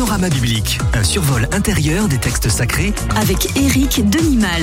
Panorama biblique, un survol intérieur des textes sacrés avec Éric Denimal.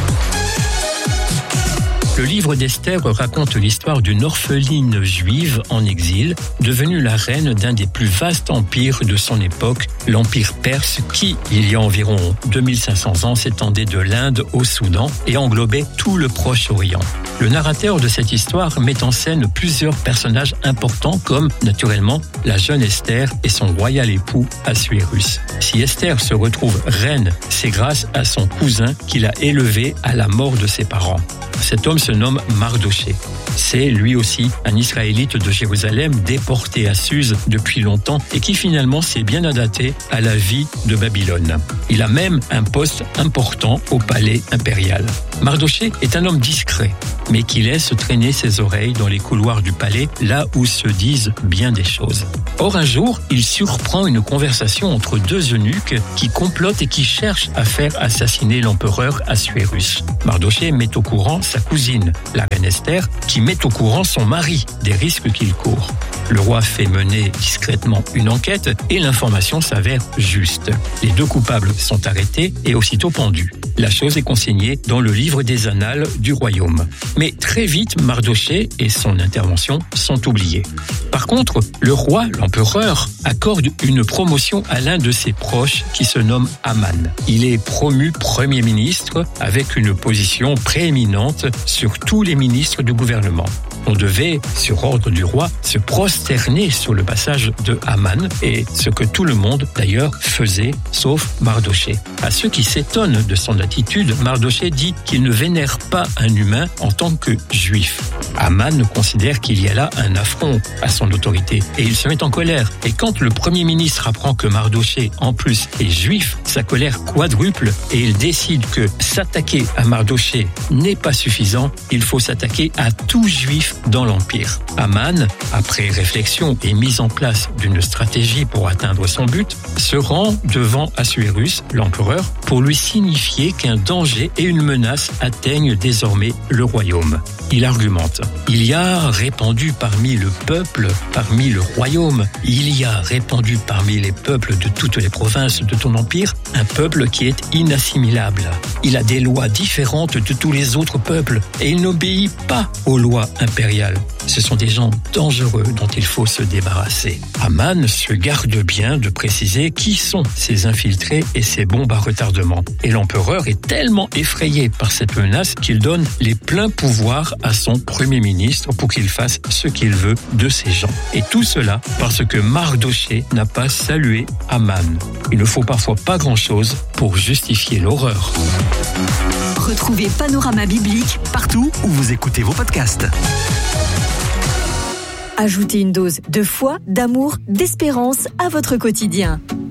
Le livre d'Esther raconte l'histoire d'une orpheline juive en exil, devenue la reine d'un des plus vastes empires de son époque, l'Empire perse, qui, il y a environ 2500 ans, s'étendait de l'Inde au Soudan et englobait tout le Proche-Orient. Le narrateur de cette histoire met en scène plusieurs personnages importants comme, naturellement, la jeune Esther et son royal époux Assuérus. Si Esther se retrouve reine, c'est grâce à son cousin qui l'a élevée à la mort de ses parents. Cet homme se nomme Mardoché. C'est lui aussi un Israélite de Jérusalem déporté à Suse depuis longtemps et qui finalement s'est bien adapté à la vie de Babylone. Il a même un poste important au palais impérial. Mardoché est un homme discret, mais qui laisse traîner ses oreilles dans les couloirs du palais, là où se disent bien des choses. Or, un jour, il surprend une conversation entre deux eunuques qui complotent et qui cherchent à faire assassiner l'empereur Assuérus. Mardoché met au courant sa cousine, la reine Esther, qui met au courant son mari des risques qu'il court. Le roi fait mener discrètement une enquête et l'information s'avère juste. Les deux coupables sont arrêtés et aussitôt pendus. La chose est consignée dans le livre des annales du royaume. Mais très vite, Mardoché et son intervention sont oubliés. Par contre, le roi, l'empereur, accorde une promotion à l'un de ses proches qui se nomme Aman. Il est promu Premier ministre avec une position prééminente sur tous les ministres du gouvernement. On devait, sur ordre du roi, se prosterner sur le passage de Haman, et ce que tout le monde d'ailleurs faisait, sauf Mardoché. À ceux qui s'étonnent de son attitude, Mardoché dit qu'il ne vénère pas un humain en tant que juif. Haman considère qu'il y a là un affront à son autorité, et il se met en colère. Et quand le Premier ministre apprend que Mardoché, en plus, est juif, sa colère quadruple, et il décide que s'attaquer à Mardoché n'est pas suffisant, il faut s'attaquer à tout juif dans l'Empire. Haman, après réflexion et mise en place d'une stratégie pour atteindre son but, se rend devant Assuérus, l'empereur, pour lui signifier qu'un danger et une menace atteignent désormais le royaume. Il argumente. Il y a répandu parmi le peuple, parmi le royaume, il y a répandu parmi les peuples de toutes les provinces de ton empire, un peuple qui est inassimilable. Il a des lois différentes de tous les autres peuples et il n'obéit pas aux lois impériales. Ce sont des gens dangereux dont il faut se débarrasser. Haman se garde bien de préciser qui sont ces infiltrés et ces bombes à retardement. Et l'empereur est tellement effrayé par cette menace qu'il donne les pleins pouvoirs à son premier ministre pour qu'il fasse ce qu'il veut de ces gens. Et tout cela parce que Mardoché n'a pas salué Haman. Il ne faut parfois pas grand-chose pour justifier l'horreur. Retrouvez Panorama biblique partout où vous écoutez vos podcasts. Ajoutez une dose de foi, d'amour, d'espérance à votre quotidien.